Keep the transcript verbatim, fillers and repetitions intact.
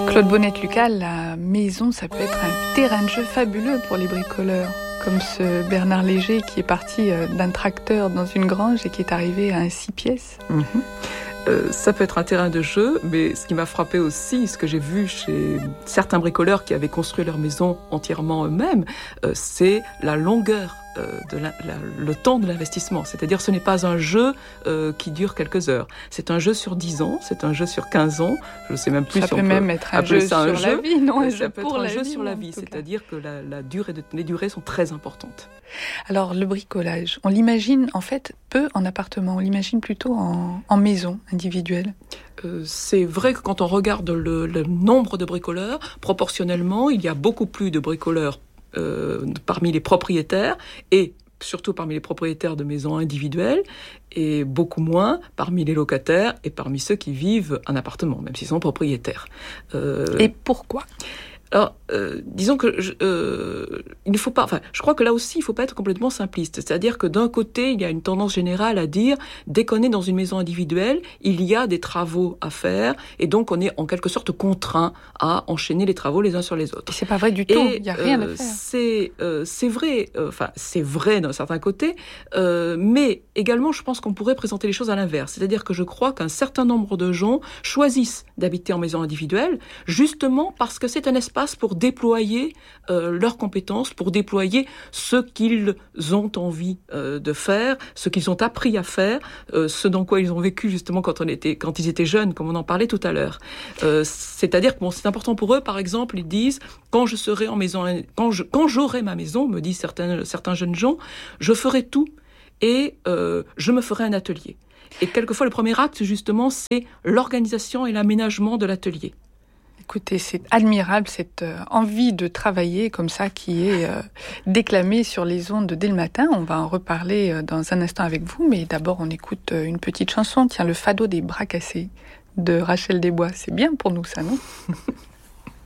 Claude Bonnette-Lucas, la maison, ça peut être un terrain de jeu fabuleux pour les bricoleurs. Comme ce Bernard Léger qui est parti d'un tracteur dans une grange et qui est arrivé à un six pièces. Mmh. Euh, ça peut être un terrain de jeu, mais ce qui m'a frappé aussi, ce que j'ai vu chez certains bricoleurs qui avaient construit leur maison entièrement eux-mêmes, euh, c'est la longueur, euh, de la, la, le temps de l'investissement. C'est-à-dire ce n'est pas un jeu euh, qui dure quelques heures. C'est un jeu sur dix ans, c'est un jeu sur quinze ans, je ne sais même plus ça si peut on même peut être un jeu sur un la jeu. vie, non, un ça jeu peut pour être un la jeu vie, sur la vie, c'est-à-dire que la, la durée de, les durées sont très importantes. Alors le bricolage, on l'imagine en fait peu en appartement, on l'imagine plutôt en, en maison individuelle. Euh, c'est vrai que quand on regarde le, le nombre de bricoleurs, proportionnellement, il y a beaucoup plus de bricoleurs euh, parmi les propriétaires et surtout parmi les propriétaires de maisons individuelles et beaucoup moins parmi les locataires et parmi ceux qui vivent en appartement, même s'ils sont propriétaires. Euh... Et pourquoi ? Alors, euh, disons que je, euh, il ne faut pas. Enfin, je crois que là aussi, il ne faut pas être complètement simpliste. C'est-à-dire que d'un côté, il y a une tendance générale à dire dès qu'on est dans une maison individuelle, il y a des travaux à faire, et donc on est en quelque sorte contraint à enchaîner les travaux les uns sur les autres. Et c'est pas vrai du tout. Il y a rien euh, à faire. C'est euh, c'est vrai. Enfin, euh, c'est vrai d'un certain côté, euh, mais également, je pense qu'on pourrait présenter les choses à l'inverse. C'est-à-dire que je crois qu'un certain nombre de gens choisissent d'habiter en maison individuelle, justement parce que c'est un espace pour déployer euh, leurs compétences, pour déployer ce qu'ils ont envie euh, de faire, ce qu'ils ont appris à faire, euh, ce dans quoi ils ont vécu justement quand, on était, quand ils étaient jeunes, comme on en parlait tout à l'heure. Euh, c'est-à-dire que bon, c'est important pour eux, par exemple, ils disent, quand je serai en maison, quand, je, quand j'aurai ma maison, me disent certains, certains jeunes gens, je ferai tout et euh, je me ferai un atelier. Et quelquefois, le premier acte, justement, c'est l'organisation et l'aménagement de l'atelier. Écoutez, c'est admirable cette euh, envie de travailler comme ça qui est euh, déclamée sur les ondes dès le matin. On va en reparler euh, dans un instant avec vous, mais d'abord on écoute euh, une petite chanson. Tiens, le Fado des bras cassés de Rachel Desbois. C'est bien pour nous ça, non ?